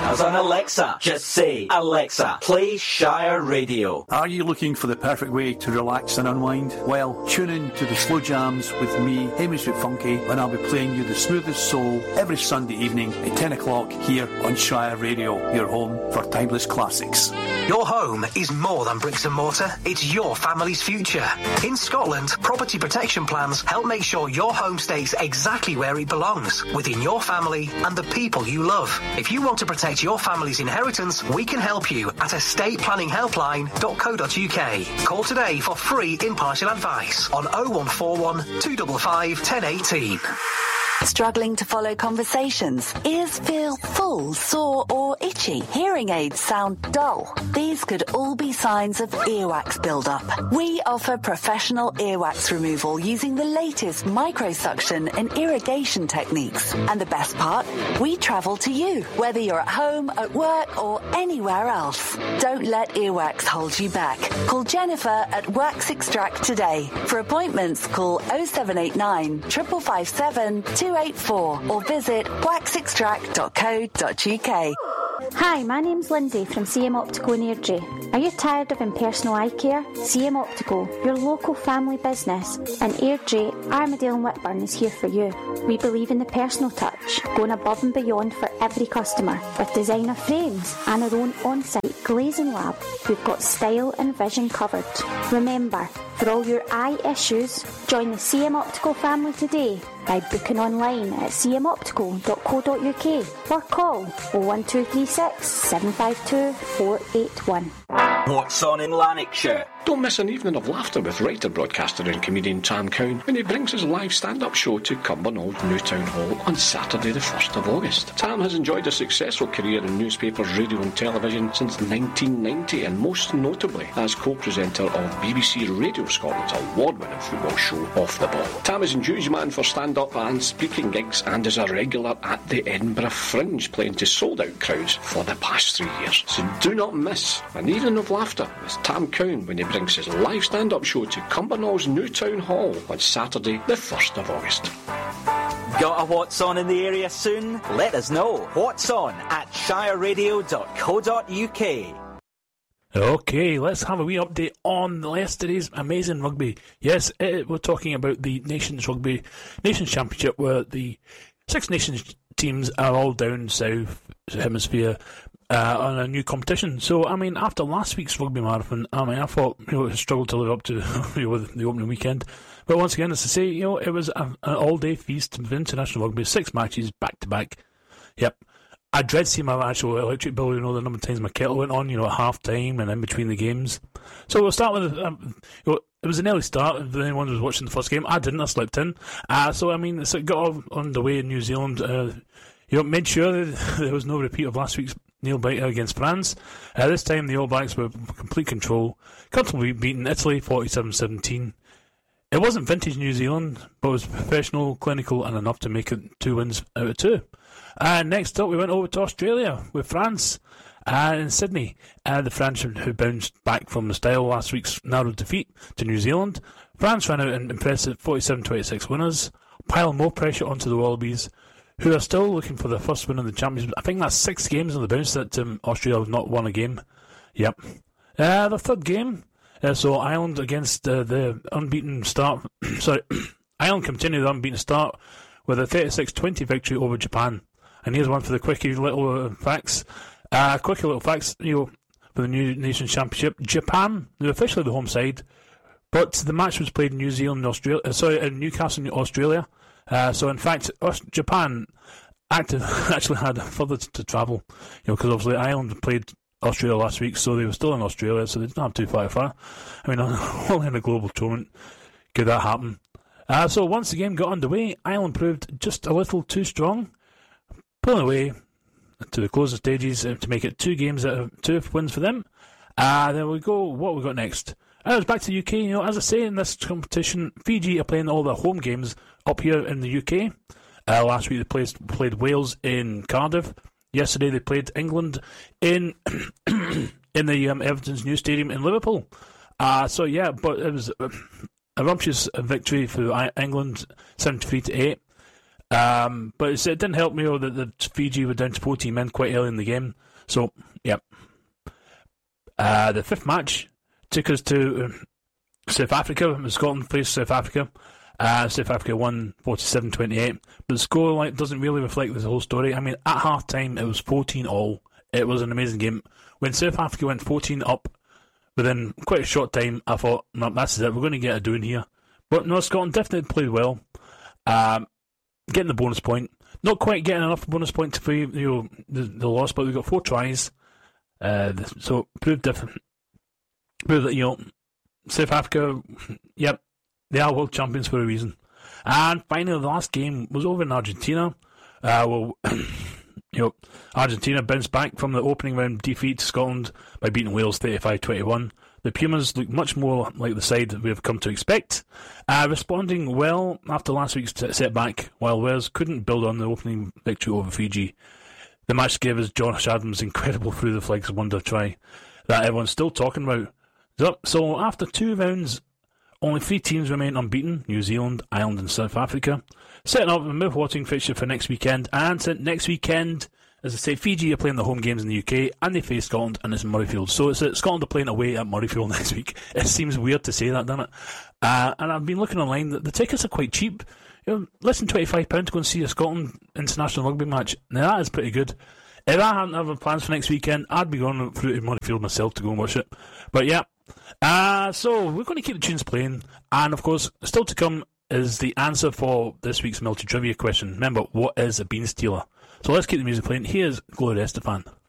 Sounds on Alexa. Just say, Alexa, play Shire Radio. Are you looking for the perfect way to relax and unwind? Well, tune in to the Slow Jams with me, Hamish Funky, when I'll be playing you the smoothest soul every Sunday evening at 10 o'clock here on Shire Radio, your home for timeless classics. Your home is more than bricks and mortar. It's your family's future. In Scotland, property protection plans help make sure your home stays exactly where it belongs, within your family and the people you love. If you want to protect your family's inheritance, we can help you at estateplanningshelpline.co.uk. Call today for free impartial advice on 0141 255 1018. Struggling to follow conversations? Ears feel full, sore or itchy? Hearing aids sound dull? These could all be signs of earwax buildup. We offer professional earwax removal using the latest microsuction and irrigation techniques. And the best part? We travel to you, whether you're at home, at work or anywhere else. Don't let earwax hold you back. Call Jennifer at Wax Extract today. For appointments, call 0789 5557 284 or visit waxextract.co.uk. Hi, my name's Lindsay from CM Optical in Airdrie. Are you tired of impersonal eye care? CM Optical, your local family business in Airdrie, Armadale and Whitburn is here for you. We believe in the personal touch, going above and beyond for every customer. With designer frames and our own on-site glazing lab, we've got style and vision covered. Remember, for all your eye issues, join the CM Optical family today by booking online at cmoptical.co.uk or call 01236 752 481. What's on in Lanarkshire? Don't miss an evening of laughter with writer, broadcaster and comedian Tam Cowan when he brings his live stand-up show to Cumbernauld New Town Hall on Saturday the 1st of August. Tam has enjoyed a successful career in newspapers, radio and television since 1990 and most notably as co-presenter of BBC Radio Scotland's award-winning football show Off the Ball. Tam is a huge man for stand-up and speaking gigs and is a regular at the Edinburgh Fringe, playing to sold-out crowds for the past 3 years. So do not miss an evening of laughter with Tam Cowan when he brings his live stand-up show to Cumbernauld New Town Hall on Saturday the 1st of August. Got a What's On in the area soon? Let us know. What's On at shireradio.co.uk. Okay, let's have a wee update on yesterday's amazing rugby. Yes, we're talking about the Nations Championship, where the Six Nations teams are all down south hemisphere on a new competition. So, I mean, after last week's rugby marathon, I thought, it struggled to live up to the opening weekend. But once again, as I say, it was an all-day feast of international rugby, 6 matches back-to-back. Yep. I dread seeing my actual electric bill, the number of times my kettle went on, at half-time and in between the games. So we'll start with, it was an early start if anyone was watching the first game. I didn't, I slept in. So, I mean, it got underway in New Zealand. Made sure there was no repeat of last week's nail-biter against France. This time the All Blacks were in complete control, comfortably beating Italy 47-17. It wasn't vintage New Zealand, but it was professional, clinical, and enough to make it 2 wins out of 2. Next up, we went over to Australia with France in Sydney. The French, who bounced back from the style last week's narrow defeat to New Zealand. France ran out an impressive 47-26 winners, pile more pressure onto the Wallabies, who are still looking for their first win in the Championship. I think that's 6 games on the bounce that Australia have not won a game. Yep. The third game, so Ireland against the unbeaten start. Ireland continued the unbeaten start with a 36-20 victory over Japan. And here's one for the quickie little facts. For the New Nations Championship. Japan, they're officially the home side, but the match was played in New Zealand, in Newcastle, Australia. So in fact, Japan actually had further to travel, because obviously Ireland played Australia last week, so they were still in Australia, so they didn't have too far. I mean, only in a global tournament could that happen. So once the game got underway, Ireland proved just a little too strong, pulling away to the closing stages to make it 2 games out of 2 wins for them. There we go. What we got next? It was back to the UK. As I say, in this competition, Fiji are playing all their home games up here in the UK. Last week they played Wales in Cardiff. Yesterday they played England in the Everton's new stadium in Liverpool. But it was a rumptious victory for England, 73-8. But it didn't help me that Fiji were down to 14 men quite early in the game. So, yeah. The fifth match took us to South Africa. Scotland faced South Africa. South Africa won 47-28. But the score doesn't really reflect the whole story. I mean, at half-time, it was 14-all. It was an amazing game. When South Africa went 14 up within quite a short time, I thought, no, that's it. We're going to get a doing here. But no, Scotland definitely played well. Getting the bonus point. Not quite getting enough bonus point to play the loss, but we got 4 tries. So proved different. Proved that, South Africa, yep, they are world champions for a reason. And finally, the last game was over in Argentina. Argentina bounced back from the opening round defeat to Scotland by beating Wales 35-21. The Pumas look much more like the side that we have come to expect, responding well after last week's setback, while Wales couldn't build on the opening victory over Fiji. The match gave us Josh Adams' incredible through the flags wonder try that everyone's still talking about. So after 2 rounds, only 3 teams remain unbeaten: New Zealand, Ireland and South Africa. Setting up a mouth-watering fixture for next weekend, and next weekend, as I say, Fiji are playing the home games in the UK, and they face Scotland, and it's Murrayfield. So Scotland are playing away at Murrayfield next week. It seems weird to say that, doesn't it? And I've been looking online, the tickets are quite cheap. Less than £25 to go and see a Scotland international rugby match. Now that is pretty good. If I hadn't have plans for next weekend, I'd be going through to Murrayfield myself to go and watch it. But yeah, so we're going to keep the tunes playing, and of course, still to come is the answer for this week's multi-trivia question. Remember, what is a bean stealer? So let's keep the music playing. Here's Gloria Estefan.